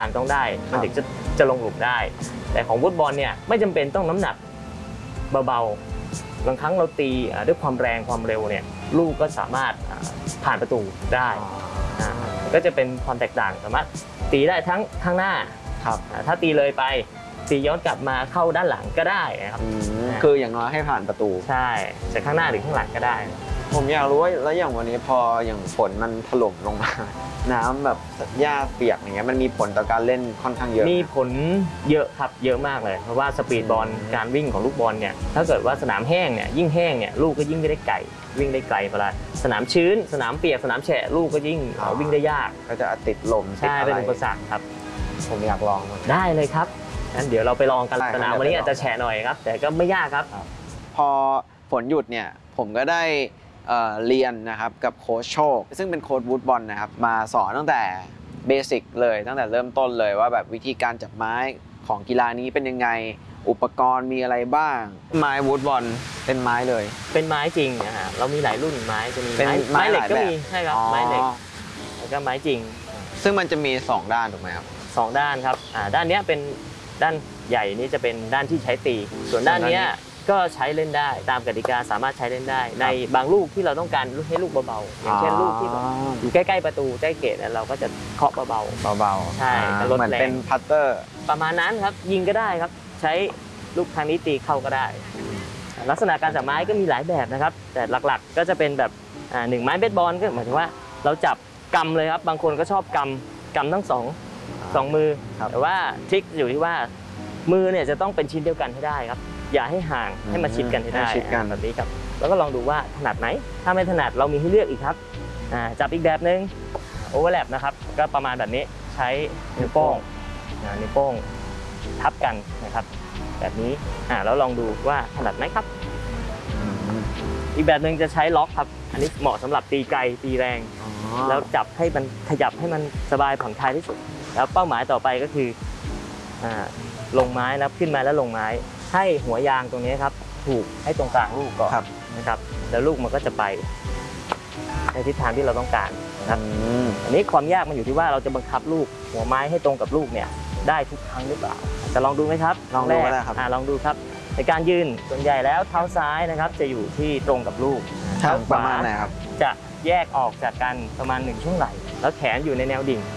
ต้องได้มันถึงจะลงหลุมได้แต่ของฟุตบอลเนี่ยไม่จำเป็นต้องน้ำหนักเบาๆบางครั้งเราตีด้วยความแรงความเร็วเนี่ยลูกก็สามารถผ่านประตูได้ก็จะเป็นความแตกต่างสามารถตีได้ทั้งข้างหน้าถ้าตีเลยไปตีย้อนกลับมาเข้าด้านหลังก็ได้นะครับคืออย่างน้อยให้ผ่านประตูใช่จากข้างหน้าหรือข้างหลังก็ได้ผมอยากรู้ว่าแล้วอย่างวันนี้พออย่างฝนมันถล่มลงมาน้ำแบบหญ้าเปียกอย่างเงี้ยมันมีผลต่อการเล่นค่อนข้างเยอะมีผลเยอะครับเยอะมากเลยเพราะว่าสปีดบอลการวิ่งของลูกบอลเนี่ยถ้าเกิดว่าสนามแห้งเนี่ยยิ่งแห้งเนี่ยลูกก็ยิ่งไม่ได้ไกลวิ่งได้ไกลเวลาสนามชื้นสนามเปียกสนามแฉะลูกก็ยิ่งวิ่งได้ยากก็จะติดลมใช่เป็นอุปสรรคครับผมอยากลองได้เลยครับงั้นเดี๋ยวเราไปลองกันสนามวันนี้อาจจะแฉะหน่อยครับแต่ก็ไม่ยากครับพอฝนหยุดเนี่ยผมก็ได้เรียนนะครับกับโค้ชโชคซึ่งเป็นโค้ชวูดบอลนะครับมาสอนตั้งแต่เบสิกเลยตั้งแต่เริ่มต้นเลยว่าแบบวิธีการจับไม้ของกีฬานี้เป็นยังไงอุปกรณ์มีอะไรบ้างไม้วูดบอลเป็นไม้เลยเป็นไม้จริงนะฮะเรามีหลายรุ่นไม้จะมีไม้เหล็กก็มีใช่ครับไม้เหล็กแล้วก็ไม้จริงซึ่งมันจะมี2ด้านถูกไหมครับ 2ด้านครับด้านนี้เป็นด้านใหญ่นี้จะเป็นด้านที่ใช้ตีส่วนด้านนี้ก็ใช้เล่นได้ตามกติกาสามารถใช้เล่นได้ในบางลูกที่เราต้องการให้ลูกเบาๆอย่างเช่นลูกที่อยู่ใกล้ๆประตูใกล้เกตเราก็จะเคาะเบาๆใช่ลดแรงเหมือนเป็นพัตเตอร์ประมาณนั้นครับยิงก็ได้ครับใช้ลูกทางนี้ตีเข้าก็ได้ลักษณะการจับไม้ก็มีหลายแบบนะครับแต่หลักๆก็จะเป็นแบบ1ไม้เบสบอลก็หมายถึงว่าเราจับกำเลยครับบางคนก็ชอบกำทั้งสองมือแต่ว่าทริคอยู่ที่ว่ามือเนี่ยจะต้องเป็นชิ้นเดียวกันให้ได้ครับอย่าให้ห่างให้มาชิดกันให้ได้แบบนี้ครับแล้วก็ลองดูว่าถนัดไหมถ้าไม่ถนัดเรามีให้เลือกอีกครับจับอีกแบบนึงโอเวอร์แลปนะครับก็ประมาณแบบนี้ใช้นิ้วโป้งทับกันนะครับแบบนี้แล้วลองดูว่าถนัดไหมครับอีกแบบนึงจะใช้ล็อกครับอันนี้เหมาะสำหรับตีไกลตีแรงแล้วจับให้มันขยับให้มันสบายผ่อนคลายที่สุดแล้วเป้าหมายต่อไปก็คือลงไม้นะขึ้นมาแล้วลงไม้ให้หัวยางตรงนี้ครับถูกให้ตรงกลางลูกก่อนนะครับแล้วลูกมันก็จะไปในทิศทางที่เราต้องการนะครับอันนี้ความยากมันอยู่ที่ว่าเราจะบังคับลูกหัวไม้ให้ตรงกับลูกเนี่ยได้ทุกครั้งหรือเปล่าจะลองดูไหมครับลองดูก็ได้ครับลองดูครับในการยืนส่วนใหญ่แล้วเท้าซ้ายนะครับจะอยู่ที่ตรงกับลูกเท้าขวาจะแยกออกจากกันประมาณ1ช่วงไหล่แล้วแขนอยู่ในแนวดิ่ง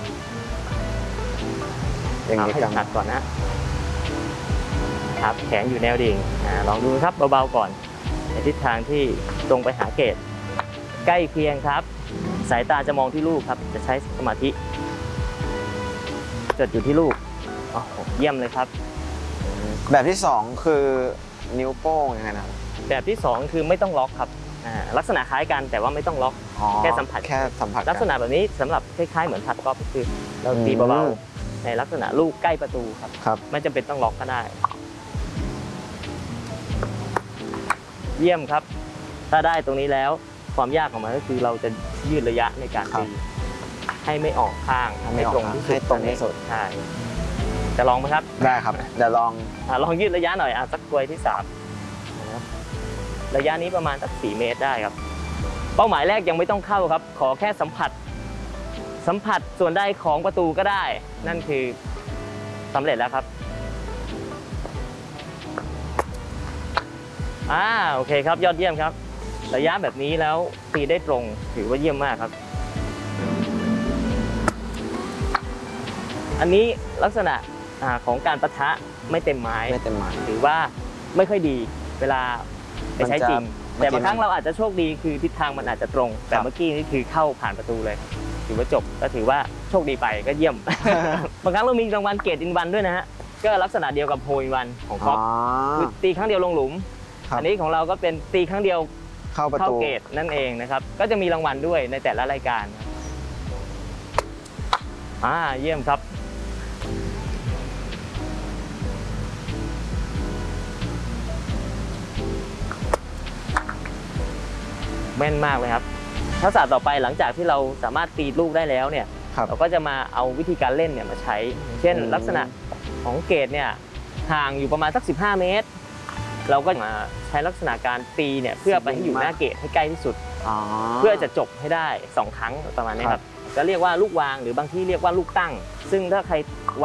ให้ถนัดก่อนนะครับแขนอยู่แนวดิ่งลองดูครับเบาๆก่อนในทิศทางที่ตรงไปหาเกตใกล้เคียงครับสายตาจะมองที่ลูกครับจะใช้สมาธิจดอยู่ที่ลูกเยี่ยมเลยครับแบบที่2คือนิ้วโป้งยังไงนะแบบที่2คือไม่ต้องล็อกครับลักษณะคล้ายกันแต่ว่าไม่ต้องล็อกแค่สัมผัสลักษณะแบบนี้สำหรับคล้ายๆเหมือนพัดกอล์ฟคือเราตีเบาๆในลักษณะลูกใกล้ประตูครับไม่จำเป็นต้องล็อกก็ได้เยี่ยมครับถ้าได้ตรงนี้แล้วความยากของมันก็คือเราจะยืดระยะในการตีให้ไม่ออกข้างให้ตรงที่สุดใช่จะลองไหมครับได้ครับเดี๋ยวลองยืดระยะหน่อยสักกลวยที่3ระยะนี้ประมาณสัก4 เมตรได้ครับเป้าหมายแรกยังไม่ต้องเข้าครับขอแค่สัมผัสส่วนได้ของประตูก็ได้นั่นคือสำเร็จแล้วครับโอเคครับยอดเยี่ยมครับระยะแบบนี้แล้วตีได้ตรงถือว่าเยี่ยมมากครับอันนี้ลักษณะของการปะทะไม่เต็มไม้ถือว่าไม่ค่อยดีเวลาไปใช้จริงแต่บางครั้งเราอาจจะโชคดีคือทิศทางมันอาจจะตรงแต่เมื่อกี้นี่คือเข้าผ่านประตูเลยถือว่าจบก็ถือว่าโชคดีไปก็เยี่ยม บางครั้งเรามีรางวัลเกตอินวันด้วยนะฮะก็ลักษณะเดียวกับโฮลอินวันของกอล์ฟคือตีครั้งเดียวลงหลุมอันนี้ของเราก็เป็นตีครั้งเดียวเข้าเกตนั่นเองนะครับก็จะมีรางวัลด้วยในแต่ละรายการเยี่ยมครับแม่นมากเลยครับทักษะต่อไปหลังจากที่เราสามารถตีลูกได้แล้วเนี่ยเราก็จะมาเอาวิธีการเล่นเนี่ยมาใช้เช่นลักษณะของเกตเนี่ยห่างอยู่ประมาณสัก15 เมตรเราก็มาใช้ลักษณะการตีเนี่ยเพื่อไปให้อยู่หน้าเกตให้ใกล้ที่สุดเพื่อจะจบให้ได้2 ครั้งประมาณนี้ครับก็เรียกว่าลูกวางหรือบางที่เรียกว่าลูกตั้งซึ่งถ้าใคร